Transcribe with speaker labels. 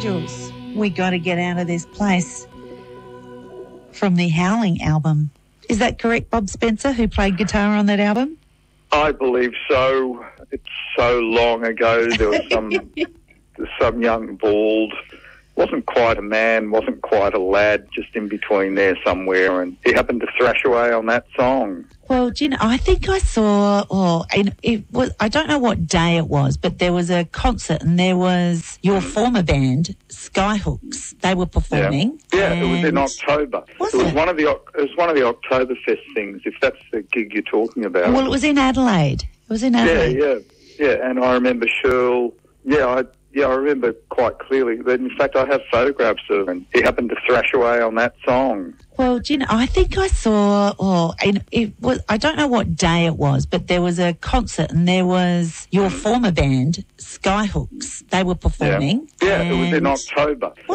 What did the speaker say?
Speaker 1: Angels, We Gotta Get Out of This Place, from the Howling album. Is that correct, Bob Spencer, who played guitar on that album?
Speaker 2: I believe so. It's so long ago. There was some young bald, wasn't quite a man, wasn't quite a lad, just in between there somewhere, and he happened to thrash away on that song.
Speaker 1: Well, do you know, I think I saw, I don't know what day it was, but there was a concert and there was your former band, Skyhooks. They were performing.
Speaker 2: Yeah, it was in October. It was one of the Oktoberfest things, if that's the gig you're talking about.
Speaker 1: Well, it was in Adelaide.
Speaker 2: Yeah, and I remember Shirl. I remember quite clearly. But in fact, I have photographs of him. He happened to thrash away on that song.
Speaker 1: Well, do you know, I think I saw, I don't know what day it was, but there was a concert and there was your former band, Skyhooks. They were performing.
Speaker 2: Yeah, it was in October.